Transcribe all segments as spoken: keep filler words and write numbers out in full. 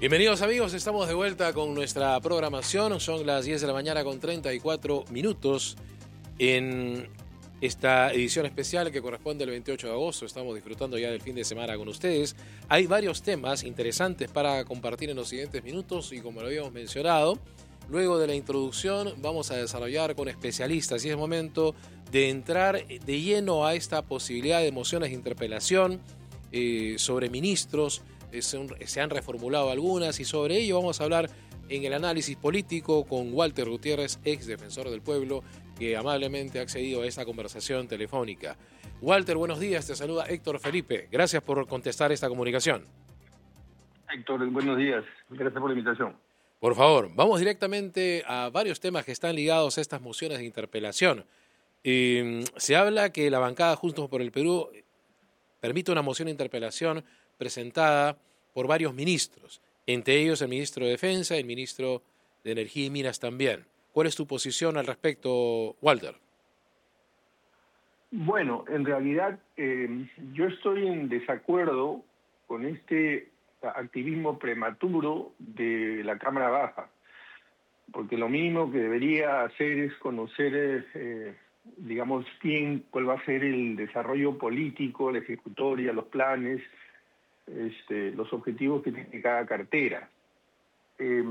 Bienvenidos amigos, estamos de vuelta con nuestra programación. Son las diez de la mañana con treinta y cuatro minutos en esta edición especial que corresponde al veintiocho de agosto. Estamos disfrutando ya del fin de semana con ustedes. Hay varios temas interesantes para compartir en los siguientes minutos y como lo habíamos mencionado, luego de la introducción vamos a desarrollar con especialistas y es momento de entrar de lleno a esta posibilidad de mociones de interpelación eh, sobre ministros. Se han reformulado algunas y sobre ello vamos a hablar en el análisis político con Walter Gutiérrez, ex defensor del pueblo, que amablemente ha accedido a esta conversación telefónica. Walter, buenos días, te saluda Héctor Felipe. Gracias por contestar esta comunicación. Héctor, buenos días. Gracias por la invitación. Por favor, vamos directamente a varios temas que están ligados a estas mociones de interpelación. Eh, se habla que la bancada Juntos por el Perú permite una moción de interpelación presentada por varios ministros, entre ellos el ministro de Defensa y el ministro de Energía y Minas también. ¿Cuál es tu posición al respecto, Walter? Bueno, en realidad eh, yo estoy en desacuerdo con este activismo prematuro de la Cámara Baja, porque lo mínimo que debería hacer es conocer, eh, digamos, bien cuál va a ser el desarrollo político, la ejecutoria, los planes, Este, los objetivos que tiene cada cartera. Eh,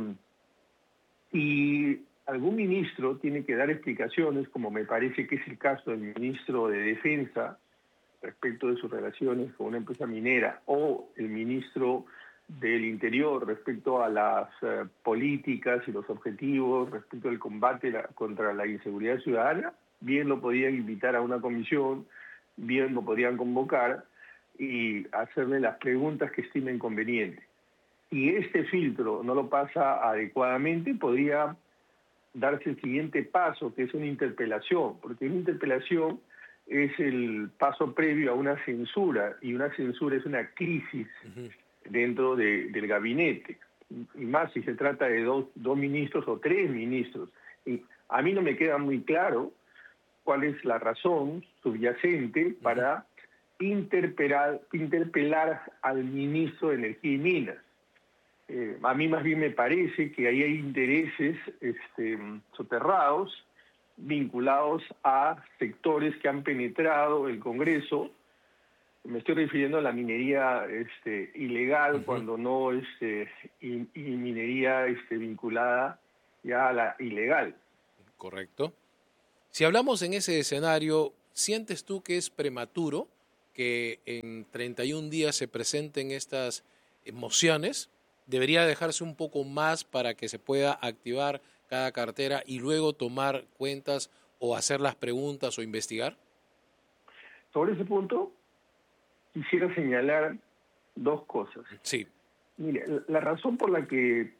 y algún ministro tiene que dar explicaciones, como me parece que es el caso del ministro de Defensa, respecto de sus relaciones con una empresa minera, o el ministro del Interior respecto a las uh, políticas y los objetivos respecto al combate la, contra la inseguridad ciudadana. Bien lo podían invitar a una comisión, bien lo podrían convocar y hacerle las preguntas que estimen conveniente. Y este filtro no lo pasa adecuadamente, podría darse el siguiente paso, que es una interpelación, porque una interpelación es el paso previo a una censura, y una censura es una crisis uh-huh. dentro de, del gabinete, y más si se trata de dos, dos ministros o tres ministros. Y a mí no me queda muy claro cuál es la razón subyacente para uh-huh. Interpelar, interpelar al ministro de Energía y Minas. Eh, a mí más bien me parece que ahí hay intereses este, soterrados, vinculados a sectores que han penetrado el Congreso. Me estoy refiriendo a la minería este, ilegal, uh-huh. cuando no este, y, y minería este, vinculada ya a la ilegal. Correcto. Si hablamos en ese escenario, ¿sientes tú que es prematuro que en treinta y un días se presenten estas mociones? ¿Debería dejarse un poco más para que se pueda activar cada cartera y luego tomar cuentas o hacer las preguntas o investigar? Sobre ese punto, quisiera señalar dos cosas. Sí. Mire, la razón por la que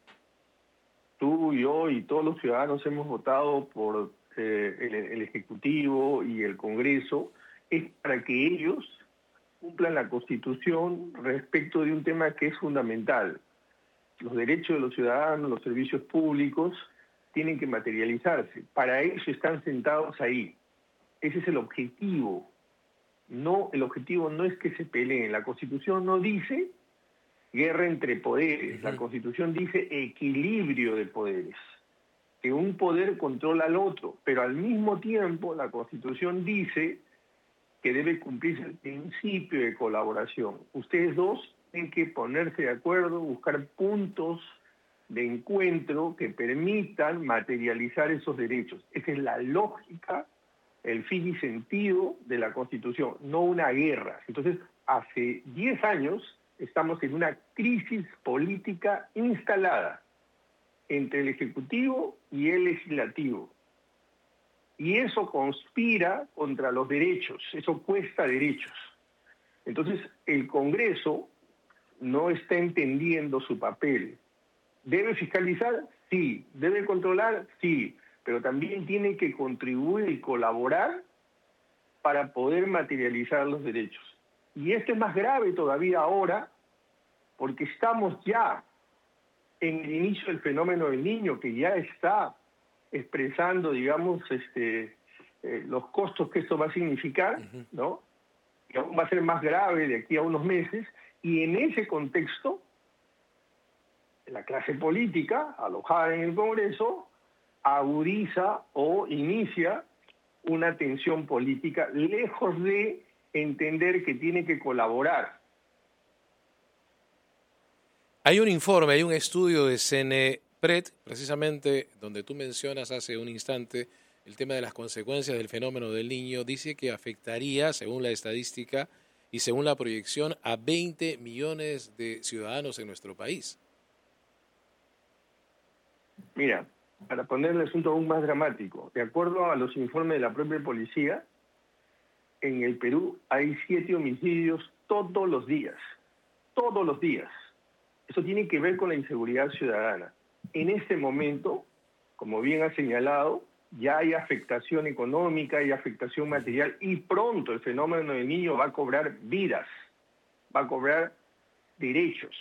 tú, yo y todos los ciudadanos hemos votado por eh, el, el Ejecutivo y el Congreso es para que ellos cumplan la Constitución respecto de un tema que es fundamental. Los derechos de los ciudadanos, los servicios públicos, tienen que materializarse. Para eso están sentados ahí. Ese es el objetivo. No, el objetivo no es que se peleen. La Constitución no dice guerra entre poderes. Uh-huh. La Constitución dice equilibrio de poderes. Que un poder controla al otro. Pero al mismo tiempo, la Constitución dice que debe cumplirse el principio de colaboración. Ustedes dos tienen que ponerse de acuerdo, buscar puntos de encuentro que permitan materializar esos derechos. Esa es la lógica, el fin y sentido de la Constitución, no una guerra. Entonces, hace diez años estamos en una crisis política instalada entre el Ejecutivo y el Legislativo. Y eso conspira contra los derechos, eso cuesta derechos. Entonces, el Congreso no está entendiendo su papel. ¿Debe fiscalizar? Sí. ¿Debe controlar? Sí. Pero también tiene que contribuir y colaborar para poder materializar los derechos. Y esto es más grave todavía ahora, porque estamos ya en el inicio del fenómeno del Niño, que ya está expresando, digamos, este, eh, los costos que esto va a significar, uh-huh. ¿no? Que aún va a ser más grave de aquí a unos meses, y en ese contexto, la clase política, alojada en el Congreso, agudiza o inicia una tensión política, lejos de entender que tiene que colaborar. Hay un informe, hay un estudio de CENEPRED, precisamente donde tú mencionas hace un instante el tema de las consecuencias del fenómeno del Niño. Dice que afectaría, según la estadística y según la proyección, a veinte millones de ciudadanos en nuestro país. Mira, para poner el asunto aún más dramático, de acuerdo a los informes de la propia policía, en el Perú hay siete homicidios todos los días, todos los días. Eso tiene que ver con la inseguridad ciudadana. En este momento, como bien ha señalado, ya hay afectación económica, hay afectación material y pronto el fenómeno del Niño va a cobrar vidas, va a cobrar derechos.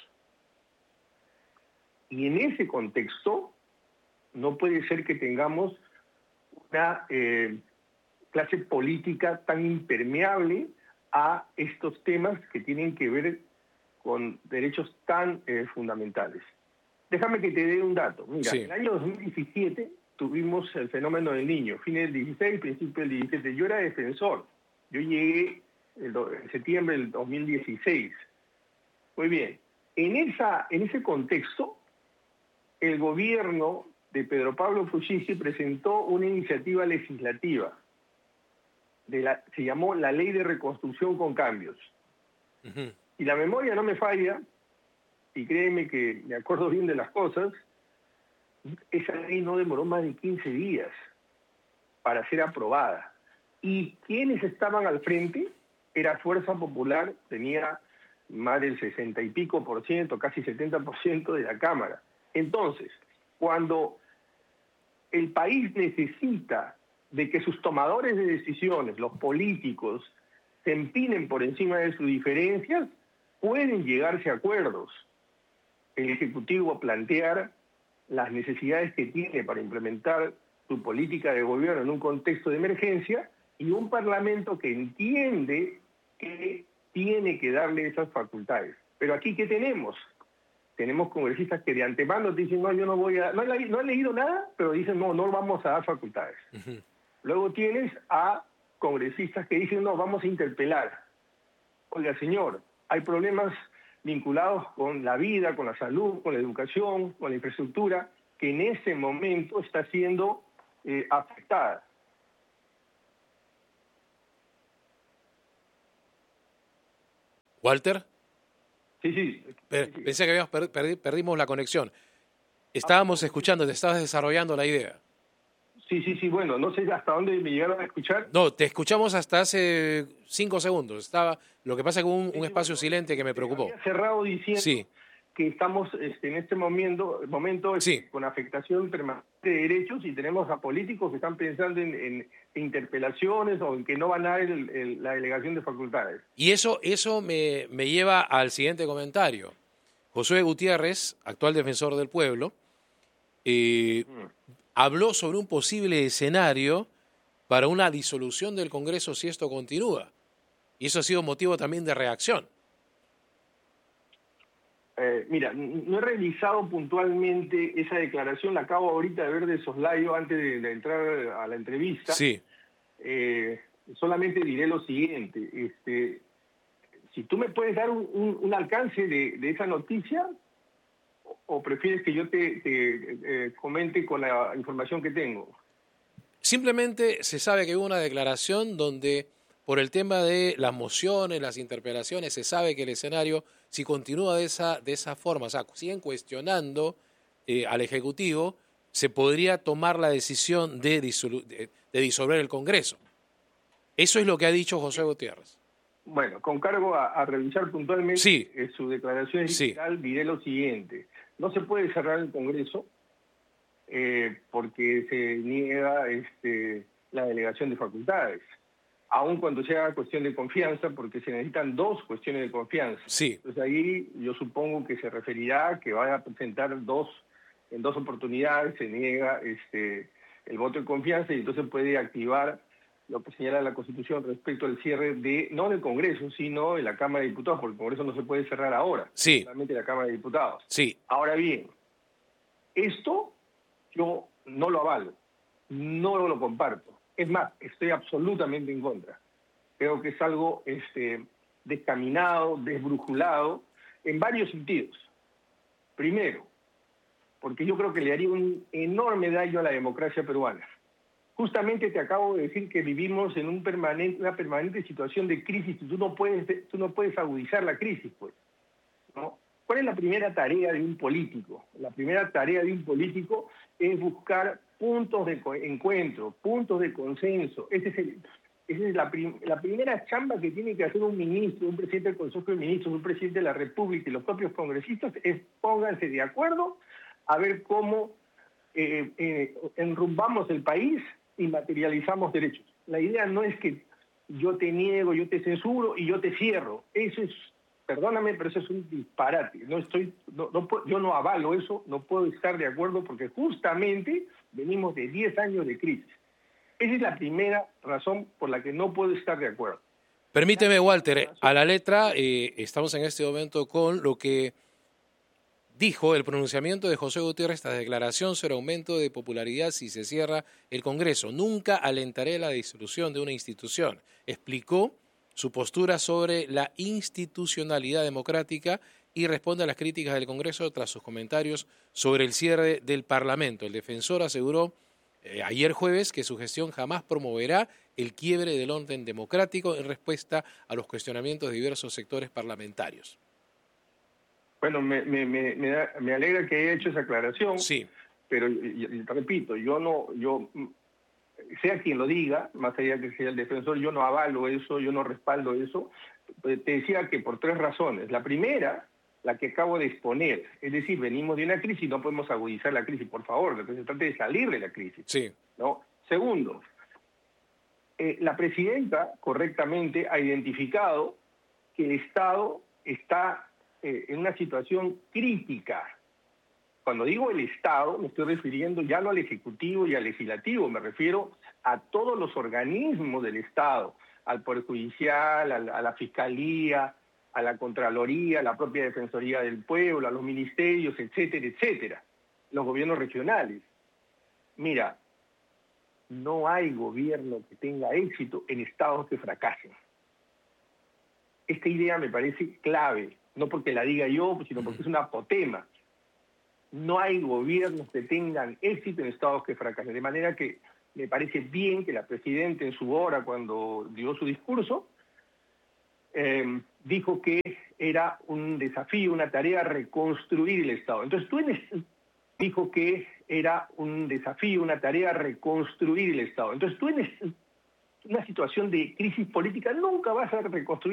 Y en ese contexto no puede ser que tengamos una eh, clase política tan impermeable a estos temas que tienen que ver con derechos tan eh, fundamentales. Déjame que te dé un dato. Mira, sí. En el año dos mil diecisiete tuvimos el fenómeno del Niño, fines del dieciséis, principio del diecisiete. Yo era defensor. Yo llegué el do, en septiembre del dos mil dieciséis. Muy bien. En, esa, en ese contexto, el gobierno de Pedro Pablo Fuchisi presentó una iniciativa legislativa. De la, se llamó la Ley de Reconstrucción con Cambios. Uh-huh. Y la memoria no me falla, y créeme que me acuerdo bien de las cosas, esa ley no demoró más de quince días para ser aprobada. Y quienes estaban al frente era Fuerza Popular, tenía más del sesenta y pico por ciento, casi setenta por ciento de la Cámara. Entonces, cuando el país necesita de que sus tomadores de decisiones, los políticos, se empinen por encima de sus diferencias, pueden llegarse a acuerdos. El Ejecutivo plantear las necesidades que tiene para implementar su política de gobierno en un contexto de emergencia y un Parlamento que entiende que tiene que darle esas facultades. Pero aquí, ¿qué tenemos? Tenemos congresistas que de antemano dicen, no, yo no voy a... No he, no he leído nada, pero dicen, no, no vamos a dar facultades. Uh-huh. Luego tienes a congresistas que dicen, no, vamos a interpelar. Oiga, señor, hay problemas vinculados con la vida, con la salud, con la educación, con la infraestructura, que en ese momento está siendo eh, afectada. ¿Walter? Sí, sí. Per- pensé que habíamos per- per- perdimos la conexión. Estábamos ah, escuchando, te estabas desarrollando la idea. Sí, sí, sí, bueno, no sé hasta dónde me llegaron a escuchar. No, te escuchamos hasta hace cinco segundos. Estaba, lo que pasa es que hubo un, un espacio silente que me preocupó. Había cerrado diciendo sí. que estamos este, en este momento, momento sí. este, con afectación permanente de derechos y tenemos a políticos que están pensando en, en, en interpelaciones o en que no van a dar el, el, la delegación de facultades. Y eso, eso me, me lleva al siguiente comentario. Josué Gutiérrez, actual defensor del pueblo, eh, mm. habló sobre un posible escenario para una disolución del Congreso si esto continúa. Y eso ha sido motivo también de reacción. Eh, mira, no he revisado puntualmente esa declaración, la acabo ahorita de ver de soslayo antes de, de entrar a la entrevista. Sí. Eh, solamente diré lo siguiente, este, si tú me puedes dar un, un, un alcance de, de esa noticia, o, o prefieres que yo te, te eh, comente con la información que tengo. Simplemente se sabe que hubo una declaración donde, por el tema de las mociones, las interpelaciones, se sabe que el escenario, si continúa de esa, de esa forma, o sea, siguen cuestionando eh, al Ejecutivo, se podría tomar la decisión de, disolu- de, de disolver el Congreso. Eso es lo que ha dicho José Gutiérrez. Bueno, con cargo a, a revisar puntualmente sí. eh, su declaración inicial, sí. diré lo siguiente. No se puede cerrar el Congreso eh, porque se niega este, la delegación de facultades, aun cuando sea cuestión de confianza, porque se necesitan dos cuestiones de confianza. Sí. Entonces ahí yo supongo que se referirá a que vaya a presentar dos, en dos oportunidades, se niega este, el voto de confianza y entonces puede activar lo que señala la Constitución respecto al cierre de, no del Congreso, sino de la Cámara de Diputados, porque el Congreso no se puede cerrar ahora, sí. solamente la Cámara de Diputados. Sí. Ahora bien, Esto yo no lo avalo, no lo comparto. Es más, estoy absolutamente en contra. Creo que es algo este, descaminado, desbrujulado, en varios sentidos. Primero, porque yo creo que le haría un enorme daño a la democracia peruana. Justamente te acabo de decir que vivimos en un permanente, una permanente situación de crisis y tú no puedes, tú no puedes agudizar la crisis, pues, ¿no? ¿Cuál es la primera tarea de un político? La primera tarea de un político es buscar puntos de encuentro, puntos de consenso. Ese es el, esa es la, prim, la primera chamba que tiene que hacer un ministro, un presidente del Consejo de Ministros, un presidente de la República y los propios congresistas, es pónganse de acuerdo a ver cómo eh, eh, enrumbamos el país y materializamos derechos. La idea no es que yo te niego, yo te censuro y yo te cierro. Eso es, perdóname, pero eso es un disparate. No estoy, no, no, yo no avalo eso, no puedo estar de acuerdo porque justamente venimos de diez años de crisis. Esa es la primera razón por la que no puedo estar de acuerdo. Permíteme, Walter, a la letra eh, estamos en este momento con lo que dijo el pronunciamiento de José Gutiérrez tras declaración sobre aumento de popularidad si se cierra el Congreso. Nunca alentaré la disolución de una institución. Explicó su postura sobre la institucionalidad democrática y responde a las críticas del Congreso tras sus comentarios sobre el cierre del Parlamento. El defensor aseguró eh, ayer jueves que su gestión jamás promoverá el quiebre del orden democrático en respuesta a los cuestionamientos de diversos sectores parlamentarios. Bueno, me, me, me, me, da, me alegra que haya hecho esa aclaración, sí. Pero y, y, repito, yo no, yo sea quien lo diga, más allá que sea el defensor, yo no avalo eso, yo no respaldo eso. Te decía que por tres razones. La primera, la que acabo de exponer, es decir, venimos de una crisis, no podemos agudizar la crisis, por favor, lo que se trata de salir de la crisis. Sí. ¿No? Segundo, eh, la presidenta correctamente ha identificado que el Estado está eh, en una situación crítica. Cuando digo el Estado, me estoy refiriendo ya no al Ejecutivo y al Legislativo, me refiero a todos los organismos del Estado, al Poder Judicial, a la, a la Fiscalía, a la Contraloría, a la propia Defensoría del Pueblo, a los ministerios, etcétera, etcétera, los gobiernos regionales. Mira, no hay gobierno que tenga éxito en estados que fracasen. Esta idea me parece clave, no porque la diga yo, sino porque es un apotema. No hay gobiernos que tengan éxito en estados que fracasen. De manera que me parece bien que la presidenta en su hora, cuando dio su discurso, eh, dijo que era un desafío, una tarea reconstruir el Estado. Entonces tú en el, dijo que era un desafío, una tarea reconstruir el Estado. Entonces tú en el, una situación de crisis política nunca vas a reconstruir